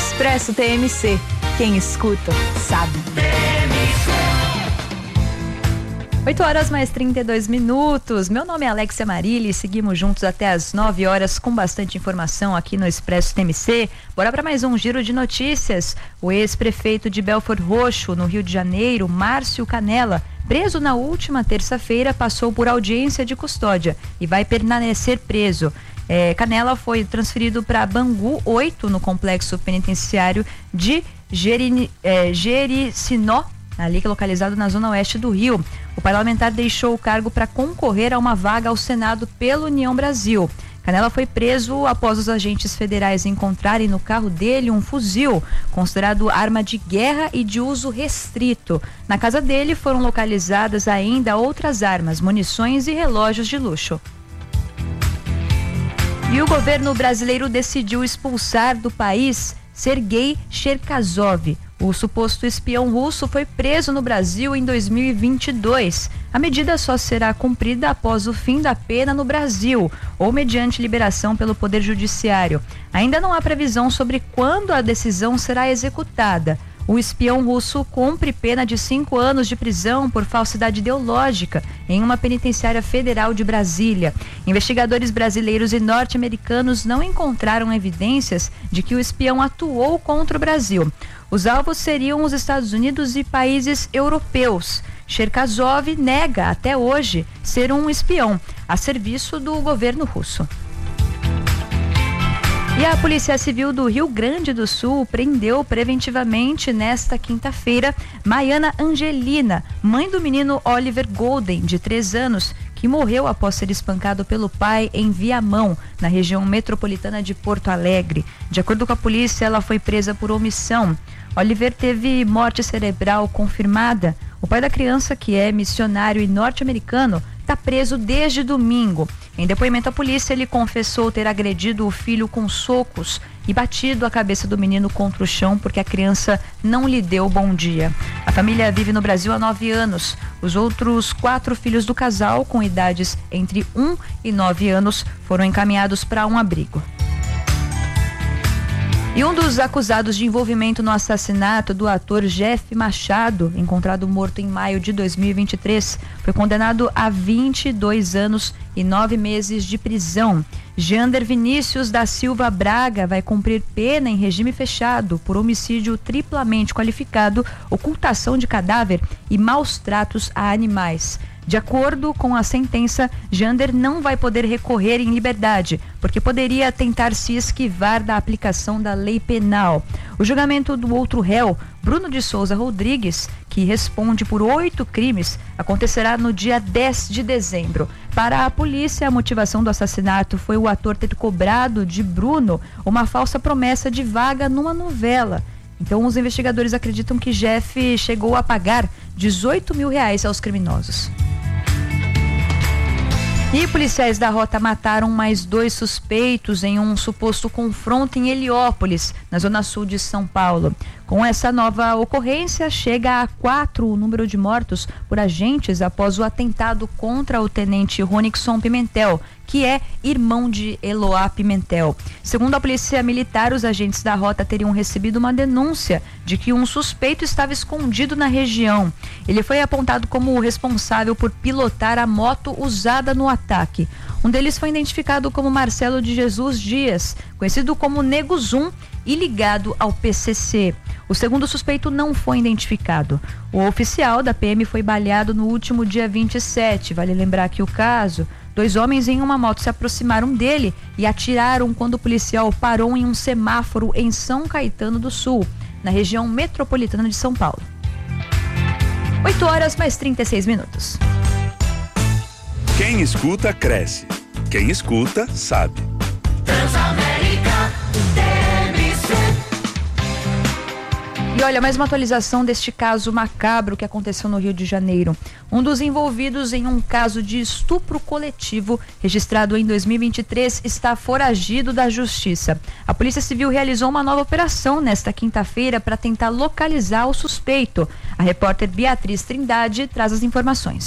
Expresso TMC. Quem escuta, sabe. 8h mais 32. Meu nome é Alexia Marilli e seguimos juntos até as 9 horas com bastante informação aqui no Expresso TMC. Bora para mais um giro de notícias. O ex-prefeito de Belford Roxo, no Rio de Janeiro, Márcio Canella, preso na última terça-feira, passou por audiência de custódia e vai permanecer preso. Canella foi transferido para Bangu 8, no complexo penitenciário de Jericinó, ali localizado na zona oeste do Rio. O parlamentar deixou o cargo para concorrer a uma vaga ao Senado pela União Brasil. Canella foi preso após os agentes federais encontrarem no carro dele um fuzil, considerado arma de guerra e de uso restrito. Na casa dele foram localizadas ainda outras armas, munições e relógios de luxo. E o governo brasileiro decidiu expulsar do país Sergei Cherkasov. O suposto espião russo foi preso no Brasil em 2022. A medida só será cumprida após o fim da pena no Brasil ou mediante liberação pelo Poder Judiciário. Ainda não há previsão sobre quando a decisão será executada. O espião russo cumpre pena de 5 anos de prisão por falsidade ideológica em uma penitenciária federal de Brasília. Investigadores brasileiros e norte-americanos não encontraram evidências de que o espião atuou contra o Brasil. Os alvos seriam os Estados Unidos e países europeus. Cherkasov nega até hoje ser um espião a serviço do governo russo. E a Polícia Civil do Rio Grande do Sul prendeu preventivamente nesta quinta-feira Maiana Angelina, mãe do menino Oliver Golden, de 3 anos, que morreu após ser espancado pelo pai em Viamão, na região metropolitana de Porto Alegre. De acordo com a polícia, ela foi presa por omissão. Oliver teve morte cerebral confirmada. O pai da criança, que é missionário e norte-americano, está preso desde domingo. Em depoimento à polícia, ele confessou ter agredido o filho com socos e batido a cabeça do menino contra o chão porque a criança não lhe deu bom dia. A família vive no Brasil há 9 anos. Os outros 4 filhos do casal, com idades entre 1 e 9 anos, foram encaminhados para um abrigo. E um dos acusados de envolvimento no assassinato do ator Jeff Machado, encontrado morto em maio de 2023, foi condenado a 22 anos e 9 meses de prisão. Jander Vinícius da Silva Braga vai cumprir pena em regime fechado por homicídio triplamente qualificado, ocultação de cadáver e maus tratos a animais. De acordo com a sentença, Jander não vai poder recorrer em liberdade, porque poderia tentar se esquivar da aplicação da lei penal. O julgamento do outro réu, Bruno de Souza Rodrigues, que responde por 8 crimes, acontecerá no dia 10 de dezembro. Para a polícia, a motivação do assassinato foi o ator ter cobrado de Bruno uma falsa promessa de vaga numa novela. Então, os investigadores acreditam que Jeff chegou a pagar R$18 mil aos criminosos. E policiais da Rota mataram mais 2 suspeitos em um suposto confronto em Heliópolis, na zona sul de São Paulo. Com essa nova ocorrência, chega a 4 o número de mortos por agentes após o atentado contra o tenente Ronixon Pimentel, que é irmão de Eloá Pimentel. Segundo a polícia militar, os agentes da Rota teriam recebido uma denúncia de que um suspeito estava escondido na região. Ele foi apontado como o responsável por pilotar a moto usada no ataque. Um deles foi identificado como Marcelo de Jesus Dias, conhecido como Nego Zum e ligado ao PCC. O segundo suspeito não foi identificado. O oficial da PM foi baleado no último dia 27. Vale lembrar que o caso, 2 homens em uma moto se aproximaram dele e atiraram quando o policial parou em um semáforo em São Caetano do Sul, na região metropolitana de São Paulo. 8h mais 36. Quem escuta, cresce. Quem escuta, sabe. Transamérica TMC. E olha, mais uma atualização deste caso macabro que aconteceu no Rio de Janeiro. Um dos envolvidos em um caso de estupro coletivo registrado em 2023 está foragido da justiça. A Polícia Civil realizou uma nova operação nesta quinta-feira para tentar localizar o suspeito. A repórter Beatriz Trindade traz as informações.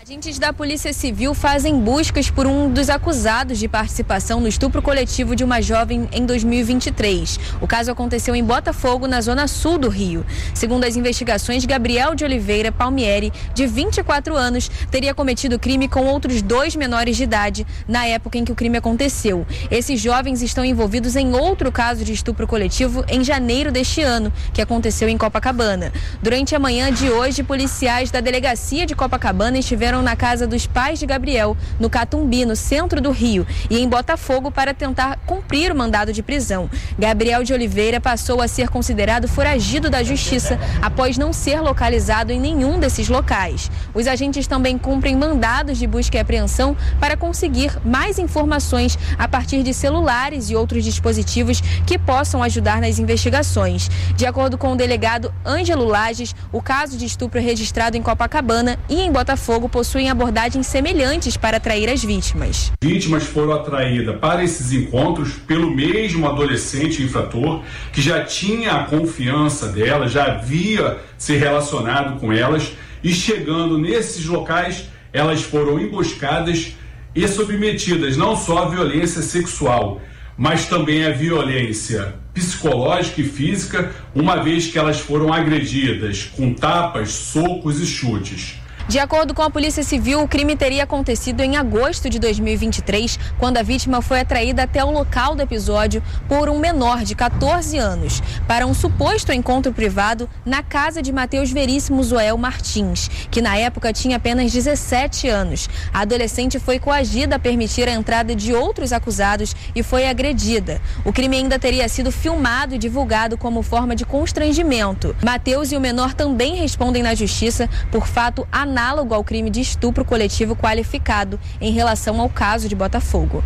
Agentes da Polícia Civil fazem buscas por um dos acusados de participação no estupro coletivo de uma jovem em 2023. O caso aconteceu em Botafogo, na zona sul do Rio. Segundo as investigações, Gabriel de Oliveira Palmieri, de 24 anos, teria cometido crime com outros 2 menores de idade na época em que o crime aconteceu. Esses jovens estão envolvidos em outro caso de estupro coletivo em janeiro deste ano, que aconteceu em Copacabana. Durante a manhã de hoje, policiais da delegacia de Copacabana estiveram na casa dos pais de Gabriel, no Catumbi, no centro do Rio, e em Botafogo para tentar cumprir o mandado de prisão. Gabriel de Oliveira passou a ser considerado foragido da justiça após não ser localizado em nenhum desses locais. Os agentes também cumprem mandados de busca e apreensão para conseguir mais informações a partir de celulares e outros dispositivos que possam ajudar nas investigações. De acordo com o delegado Ângelo Lages, o caso de estupro registrado em Copacabana e em Botafogo possuem abordagens semelhantes para atrair as vítimas. Vítimas foram atraídas para esses encontros pelo mesmo adolescente infrator que já tinha a confiança delas, já havia se relacionado com elas, e chegando nesses locais elas foram emboscadas e submetidas não só à violência sexual, mas também à violência psicológica e física, uma vez que elas foram agredidas com tapas, socos e chutes. De acordo com a Polícia Civil, o crime teria acontecido em agosto de 2023, quando a vítima foi atraída até o local do episódio por um menor de 14 anos, para um suposto encontro privado na casa de Matheus Veríssimo Zoel Martins, que na época tinha apenas 17 anos. A adolescente foi coagida a permitir a entrada de outros acusados e foi agredida. O crime ainda teria sido filmado e divulgado como forma de constrangimento. Matheus e o menor também respondem na justiça por fato análogo ao crime de estupro coletivo qualificado em relação ao caso de Botafogo.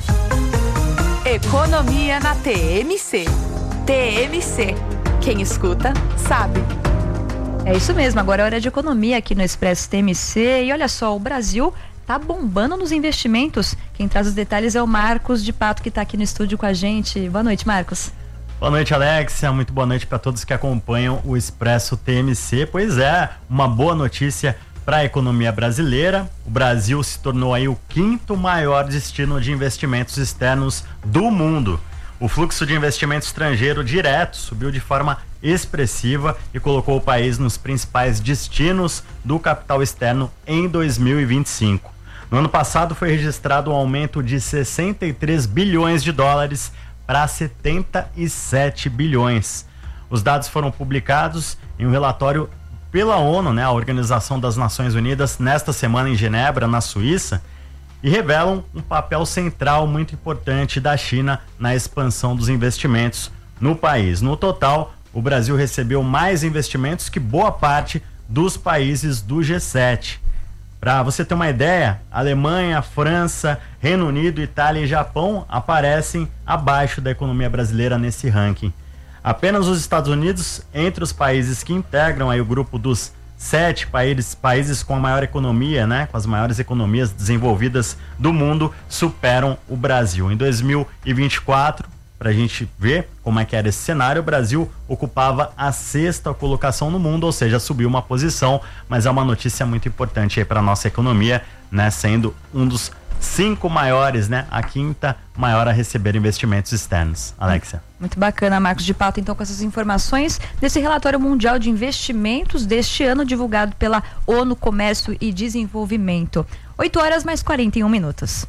Economia na TMC. TMC. Quem escuta, sabe. É isso mesmo, agora é hora de economia aqui no Expresso TMC. E olha só, o Brasil tá bombando nos investimentos. Quem traz os detalhes é o Marcos de Pato, que está aqui no estúdio com a gente. Boa noite, Marcos. Boa noite, Alexia. Muito boa noite para todos que acompanham o Expresso TMC. Pois é, uma boa notícia para a economia brasileira. O Brasil se tornou aí o 5º maior destino de investimentos externos do mundo. O fluxo de investimento estrangeiro direto subiu de forma expressiva e colocou o país nos principais destinos do capital externo em 2025. No ano passado foi registrado um aumento de 63 bilhões de dólares para 77 bilhões. Os dados foram publicados em um relatório pela ONU, a Organização das Nações Unidas, nesta semana em Genebra, na Suíça, e revelam um papel central muito importante da China na expansão dos investimentos no país. No total, o Brasil recebeu mais investimentos que boa parte dos países do G7. Para você ter uma ideia, Alemanha, França, Reino Unido, Itália e Japão aparecem abaixo da economia brasileira nesse ranking. Apenas os Estados Unidos, entre os países que integram aí o grupo dos 7 países com a maior economia, com as maiores economias desenvolvidas do mundo, superam o Brasil. Em 2024, para a gente ver como é que era esse cenário, o Brasil ocupava a 6ª colocação no mundo, ou seja, subiu uma posição, mas é uma notícia muito importante aí para a nossa economia, sendo um dos 5 maiores, a 5ª maior a receber investimentos externos. Alexia. Muito bacana, Marcos de Pato, então, com essas informações desse relatório mundial de investimentos deste ano, divulgado pela ONU Comércio e Desenvolvimento. 8h mais 41.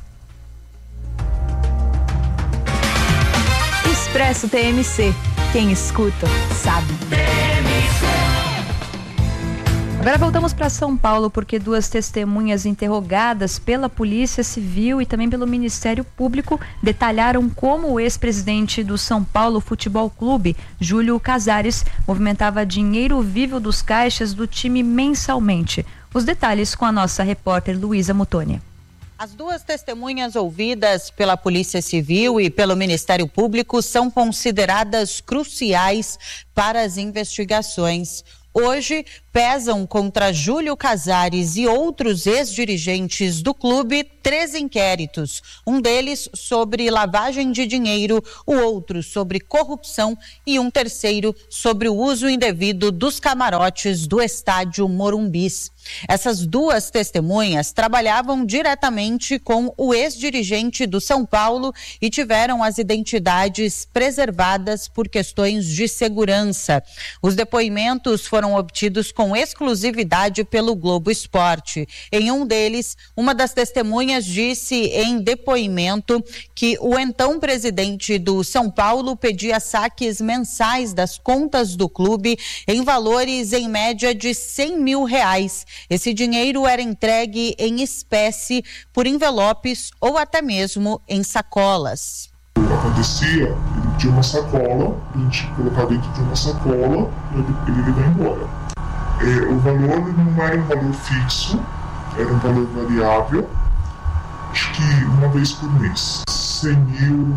Expresso TMC. Quem escuta, sabe. Agora voltamos para São Paulo, porque 2 testemunhas interrogadas pela Polícia Civil e também pelo Ministério Público detalharam como o ex-presidente do São Paulo Futebol Clube, Júlio Casares, movimentava dinheiro vivo dos caixas do time mensalmente. Os detalhes com a nossa repórter Luísa Mutoni. As 2 testemunhas ouvidas pela Polícia Civil e pelo Ministério Público são consideradas cruciais para as investigações. Hoje, pesam contra Júlio Casares e outros ex-dirigentes do clube 3 inquéritos. Um deles sobre lavagem de dinheiro, o outro sobre corrupção e um terceiro sobre o uso indevido dos camarotes do estádio Morumbis. Essas 2 testemunhas trabalhavam diretamente com o ex-dirigente do São Paulo e tiveram as identidades preservadas por questões de segurança. Os depoimentos foram obtidos com exclusividade pelo Globo Esporte. Em um deles, uma das testemunhas disse em depoimento que o então presidente do São Paulo pedia saques mensais das contas do clube em valores em média de R$100 mil. Esse dinheiro era entregue em espécie por envelopes ou até mesmo em sacolas. Acontecia, ele tinha uma sacola, a gente colocava dentro de uma sacola e ele vai embora. O valor não era um valor fixo, era um valor variável, acho que uma vez por mês, 100 mil,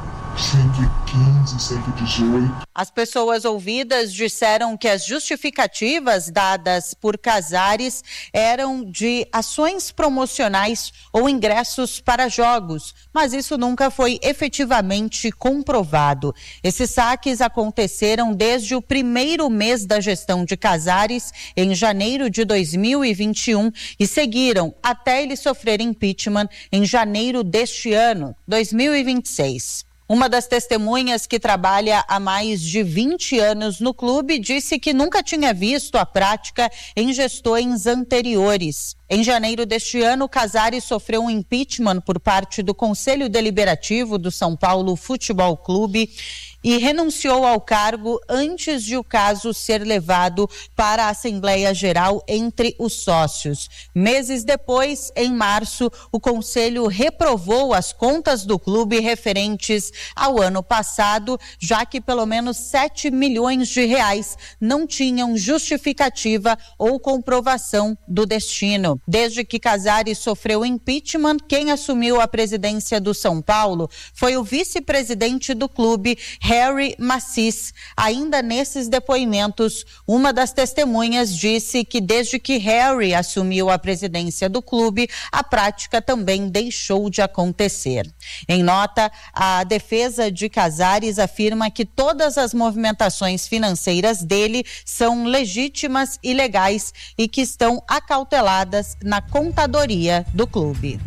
115, 118. As pessoas ouvidas disseram que as justificativas dadas por Casares eram de ações promocionais ou ingressos para jogos, mas isso nunca foi efetivamente comprovado. Esses saques aconteceram desde o primeiro mês da gestão de Casares, em janeiro de 2021, e seguiram até ele sofrer impeachment em janeiro deste ano, 2026. Uma das testemunhas, que trabalha há mais de 20 anos no clube, disse que nunca tinha visto a prática em gestões anteriores. Em janeiro deste ano, Casares sofreu um impeachment por parte do Conselho Deliberativo do São Paulo Futebol Clube e renunciou ao cargo antes de o caso ser levado para a Assembleia Geral entre os sócios. Meses depois, em março, o Conselho reprovou as contas do clube referentes ao ano passado, já que pelo menos R$7 milhões não tinham justificativa ou comprovação do destino. Desde que Casares sofreu impeachment, quem assumiu a presidência do São Paulo foi o vice-presidente do clube, Harry Macis. Ainda nesses depoimentos, uma das testemunhas disse que desde que Harry assumiu a presidência do clube, a prática também deixou de acontecer. Em nota, a defesa de Casares afirma que todas as movimentações financeiras dele são legítimas e legais e que estão acauteladas na contadoria do clube.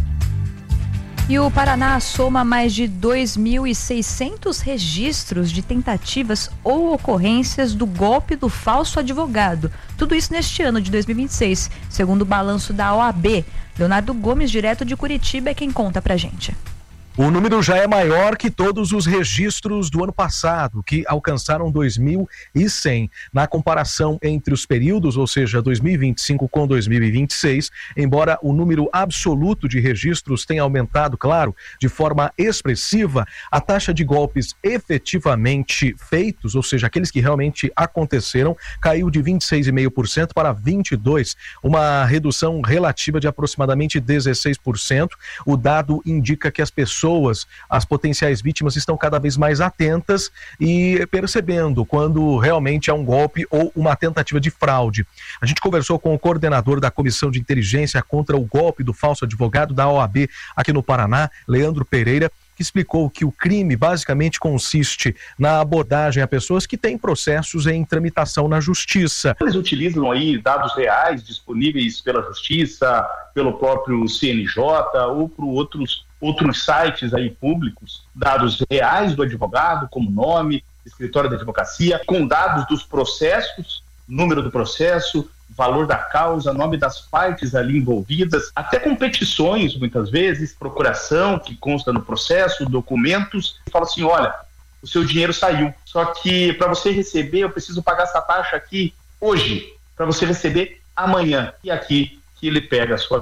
E o Paraná soma mais de 2.600 registros de tentativas ou ocorrências do golpe do falso advogado. Tudo isso neste ano de 2026, segundo o balanço da OAB. Leonardo Gomes, direto de Curitiba, é quem conta pra gente. O número já é maior que todos os registros do ano passado, que alcançaram 2.100. Na comparação entre os períodos, ou seja, 2025 com 2026, embora o número absoluto de registros tenha aumentado, claro, de forma expressiva, a taxa de golpes efetivamente feitos, ou seja, aqueles que realmente aconteceram, caiu de 26,5% para 22%, uma redução relativa de aproximadamente 16%. O dado indica que as potenciais vítimas estão cada vez mais atentas e percebendo quando realmente é um golpe ou uma tentativa de fraude. A gente conversou com o coordenador da Comissão de Inteligência contra o Golpe do Falso Advogado da OAB aqui no Paraná, Leandro Pereira, que explicou que o crime basicamente consiste na abordagem a pessoas que têm processos em tramitação na justiça. Eles utilizam aí dados reais disponíveis pela justiça, pelo próprio CNJ ou por outros sites aí públicos, dados reais do advogado, como nome, escritório da advocacia, com dados dos processos, número do processo, valor da causa, nome das partes ali envolvidas, até com petições, muitas vezes, procuração que consta no processo, documentos, e fala assim, olha, o seu dinheiro saiu, só que para você receber eu preciso pagar essa taxa aqui hoje, para você receber amanhã, e aqui que ele pega a sua vítima.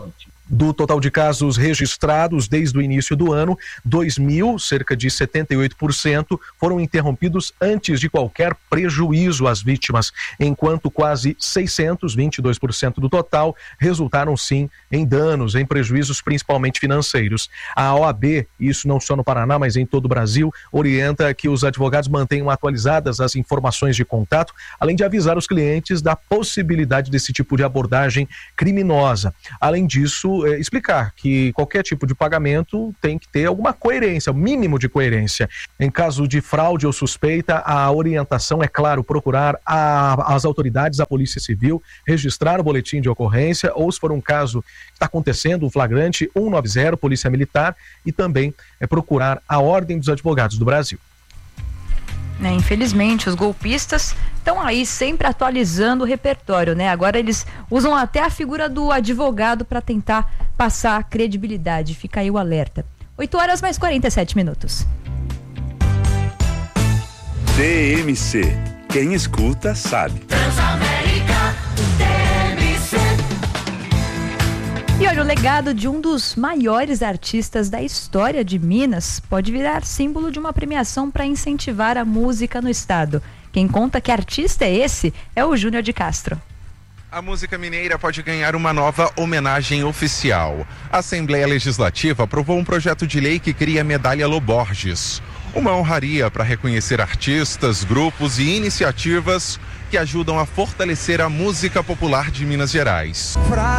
Do total de casos registrados desde o início do ano, 2.000, cerca de 78%, foram interrompidos antes de qualquer prejuízo às vítimas, enquanto quase 600, 22% do total, resultaram sim em danos, em prejuízos principalmente financeiros. A OAB, isso não só no Paraná, mas em todo o Brasil, orienta que os advogados mantenham atualizadas as informações de contato, além de avisar os clientes da possibilidade desse tipo de abordagem criminosa. Além disso, explicar que qualquer tipo de pagamento tem que ter alguma coerência, o mínimo de coerência. Em caso de fraude ou suspeita, a orientação é, claro, procurar as autoridades, a Polícia Civil, registrar o boletim de ocorrência, ou se for um caso que está acontecendo, um flagrante, 190, Polícia Militar, e também procurar a Ordem dos Advogados do Brasil. Infelizmente, os golpistas estão aí sempre atualizando o repertório, né? Agora eles usam até a figura do advogado para tentar passar credibilidade. Fica aí o alerta. 8h mais 47 minutos. TMC. Quem escuta, sabe. Transamérica TMC. E olha, o legado de um dos maiores artistas da história de Minas pode virar símbolo de uma premiação para incentivar a música no estado. Quem conta que artista é esse é o Júnior de Castro. A música mineira pode ganhar uma nova homenagem oficial. A Assembleia Legislativa aprovou um projeto de lei que cria a Medalha Loborges, uma honraria para reconhecer artistas, grupos e iniciativas que ajudam a fortalecer a música popular de Minas Gerais.